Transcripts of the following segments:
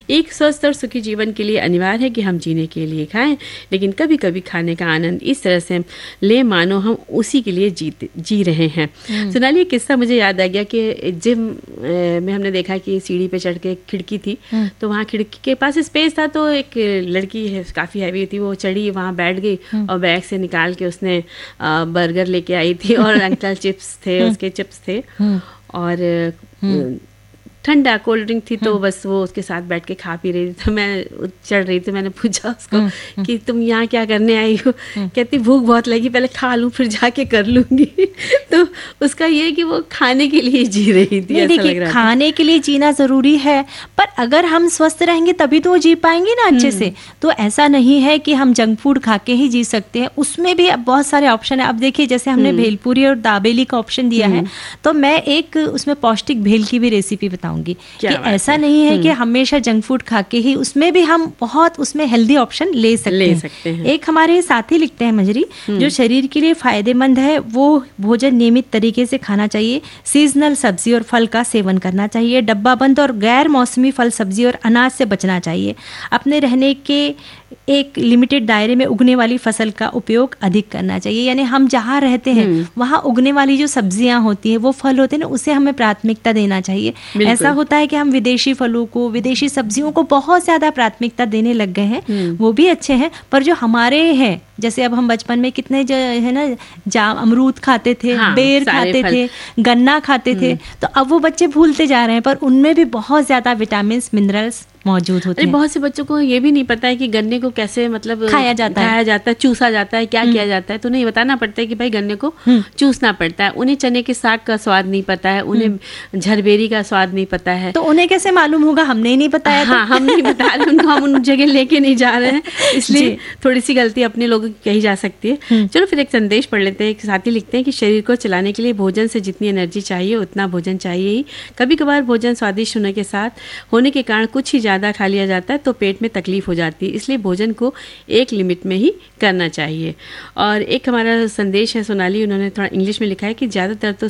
एक स्वस्थ और सुखी जीवन के लिए अनिवार्य है कि हम जीने के लिए खाएं, लेकिन कभी कभी खाने का आनंद इस तरह से ले मानो हम उसी के लिए जी रहे हैं। सोनाली, एक किस्सा मुझे याद आ गया कि जिम में हमने देखा कि सीढ़ी पे चढ़ के खिड़की थी, तो वहाँ खिड़की के पास स्पेस था, तो एक लड़की है काफ़ी हैवी थी, वो चढ़ी, वहाँ बैठ गई और बैग से निकाल के उसने बर्गर लेके आई थी और अंकल चिप्स थे, उसके चिप्स थे और ठंडा कोल्ड ड्रिंक थी, तो बस वो उसके साथ बैठ के खा पी रही थी। तो मैं चढ़ रही थी, मैंने पूछा उसको कि तुम यहाँ क्या करने आई हो? कहती भूख बहुत लगी, पहले खा लूँ फिर जाके कर लूँगी। तो उसका ये कि वो खाने के लिए जी रही थी। ऐसा लग रहा था खाने के लिए जीना जरूरी है, पर अगर हम स्वस्थ रहेंगे तभी तो वो जी पाएंगे ना अच्छे से। तो ऐसा नहीं है कि हम जंक फूड खा के ही जी सकते हैं, उसमें भी अब बहुत सारे ऑप्शन है। अब देखिए, जैसे हमने भेलपूरी और दाबेली का ऑप्शन दिया है, तो मैं एक उसमें पौष्टिक भेल की भी रेसिपी बताऊंगी कि ऐसा नहीं है कि हमेशा जंक फूड खा के ही, उसमें भी हम बहुत उसमें हेल्दी ऑप्शन ले सकते हैं। एक हमारे साथी लिखते हैं मंजरी, जो शरीर के लिए फायदेमंद है वो भोजन नियमित तरीके से खाना चाहिए, सीजनल सब्जी और फल का सेवन करना चाहिए, डब्बा बंद और गैर मौसमी फल सब्जी और अनाज से बचना चाहिए, अपने रहने के एक लिमिटेड दायरे में उगने वाली फसल का उपयोग अधिक करना चाहिए। यानी हम जहाँ रहते हैं वहाँ उगने वाली जो सब्जियां होती हैं, वो फल होते हैं ना, उसे हमें प्राथमिकता देना चाहिए। ऐसा होता है कि हम विदेशी फलों को, विदेशी सब्जियों को बहुत ज्यादा प्राथमिकता देने लग गए हैं। वो भी अच्छे हैं, पर जो हमारे हैं, जैसे अब हम बचपन में कितने जो है ना अमरूद खाते थे, बेर खाते थे, गन्ना खाते थे, तो अब वो बच्चे भूलते जा रहे हैं, पर उनमें भी बहुत ज्यादा विटामिन मिनरल्स मौजूद होते हैं। बहुत से बच्चों को ये भी नहीं पता है कि गन्ने को कैसे मतलब खाया जाता है, चूसा जाता है, क्या किया जाता है। तो उन्हें बताना पड़ता है कि भाई गन्ने को चूसना पड़ता है। उन्हें चने के साग का स्वाद नहीं पता है, उन्हें झरबेरी का स्वाद नहीं पता है। तो उन्हें कैसे मालूम होगा? हमने ही नहीं बताया। हाँ, हम नहीं बता रहे उनको, हम उन जगह लेके नहीं जा रहे हैं, इसलिए थोड़ी सी गलती अपने लोगों की कही जा सकती है। चलो फिर एक संदेश पढ़ लेते हैं। एक साथी लिखते हैं कि शरीर को चलाने के लिए भोजन से जितनी एनर्जी चाहिए उतना भोजन चाहिए ही। कभी कभार भोजन स्वादिष्ट होने के कारण कुछ ही ज्यादा खा लिया जाता है तो पेट में तकलीफ हो जाती है, इसलिए भोजन को एक लिमिट में ही करना चाहिए। और एक हमारा संदेश है सोनाली, उन्होंने थोड़ा इंग्लिश में लिखा है कि ज़्यादातर तो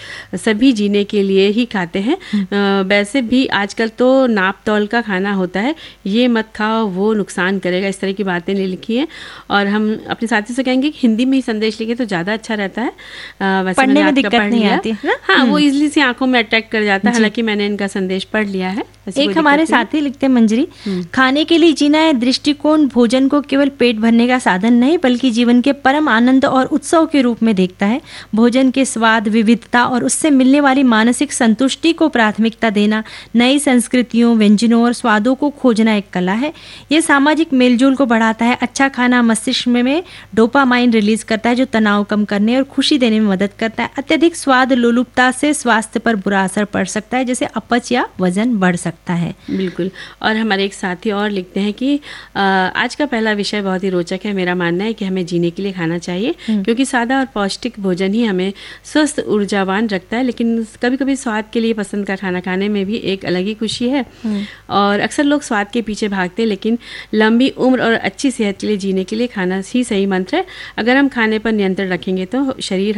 सभी जीने के लिए ही खाते हैं, वैसे भी आजकल तो नाप तौल का खाना होता है, ये मत खाओ वो नुकसान करेगा, इस तरह की बातें लिखी हैं। और हम अपने साथी से कहेंगे कि हिंदी में ही संदेश लिखे तो ज़्यादा अच्छा रहता है, वैसे पढ़ने में दिक्कत नहीं आती है। हाँ, वो इजिली से आंखों में अट्रैक्ट कर जाता है। हालांकि मैंने इनका संदेश पढ़ लिया है। एक हमारे साथी लिखते हैं मंजरी, खाने के लिए जीना है दृष्टिकोण भोजन को केवल पेट भरने का साधन नहीं बल्कि जीवन के परम आनंद और उत्सव के रूप में देखता है। भोजन के स्वाद, विविधता और उससे मिलने वाली मानसिक संतुष्टि को प्राथमिकता देना, नई संस्कृतियों, व्यंजनों और स्वादों को खोजना एक कला है। यह सामाजिक मेलजोल को बढ़ाता है। अच्छा खाना मस्तिष्क में डोपामाइन रिलीज करता है जो तनाव कम करने और खुशी देने में मदद करता है। अत्यधिक स्वाद लोलुपता से स्वास्थ्य पर बुरा असर पड़ सकता है, जैसे अपच या वजन बढ़ सकता है। बिल्कुल। और हमारे एक साथी और लिखते हैं कि आज का पहला विषय बहुत ही रोचक है। मेरा मानना है कि हमें जीने के लिए खाना चाहिए, क्योंकि सादा और पौष्टिक भोजन ही हमें स्वस्थ ऊर्जावान रखता है। लेकिन कभी कभी स्वाद के लिए पसंद का खाना खाने में भी एक अलग ही खुशी है। और अक्सर लोग स्वाद के पीछे भागते हैं, लेकिन लंबी उम्र और अच्छी सेहत के लिए जीने के लिए खाना ही सही मंत्र है। अगर हम खाने पर नियंत्रण रखेंगे तो शरीर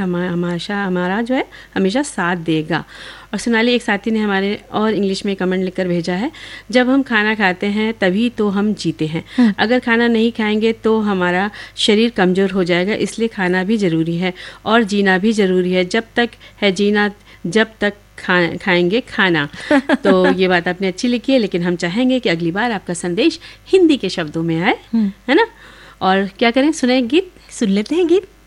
हमारा जो है हमेशा साथ देगा। और सोनाली, एक साथी ने हमारे और इंग्लिश में कमेंट लिखकर भेजा है, जब हम खाना खाते हैं तभी तो हम जीते हैं। अगर खाना नहीं खाएंगे तो हमारा शरीर कमज़ोर हो जाएगा, इसलिए खाना भी ज़रूरी है और जीना भी ज़रूरी है। जब तक है जीना, जब तक खाएंगे खाना। तो ये बात आपने अच्छी लिखी है, लेकिन हम चाहेंगे कि अगली बार आपका संदेश हिंदी के शब्दों में आए, है ना। और क्या करें, सुने गीत? सुन लेते हैं गीत।